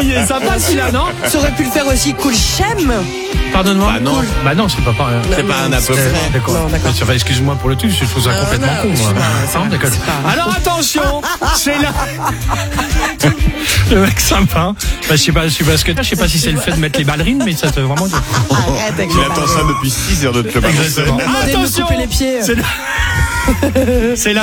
Il est sympa celui-là, non? Ça aurait pu le faire aussi Cool Chem. Pardonne-moi. Bah non. Cool. Bah non, c'est pas pareil. C'est pas un à peu près. D'accord. Non, d'accord. Enfin, excuse-moi pour le truc, je trouve ça complètement con. Moi. Non, d'accord. Alors attention, c'est là. Le mec sympa. Bah, je sais pas ce que t'as. Je sais pas si c'est le fait de mettre les ballerines, mais ça te vraiment. Arrête avec Il les attend ça depuis 6 heures de te le balancer. Exactement. Demandez de me Attention, couper les pieds. c'est la